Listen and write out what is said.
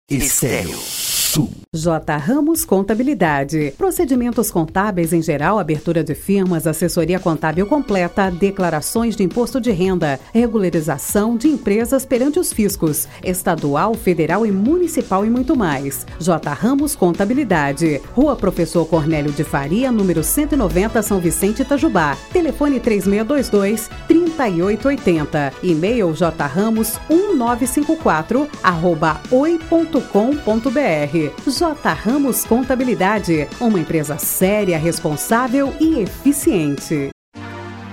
Estéreo Sul. J. Ramos Contabilidade. Procedimentos contábeis em geral, abertura de firmas, assessoria contábil completa, declarações de imposto de renda, regularização de empresas perante os fiscos, estadual, federal e municipal e muito mais. J. Ramos Contabilidade. Rua Professor Cornélio de Faria, número 190, São Vicente, Itajubá. Telefone 3622-3880. E-mail jramos1954@oi.com.br. J. Ramos Contabilidade, uma empresa séria, responsável e eficiente.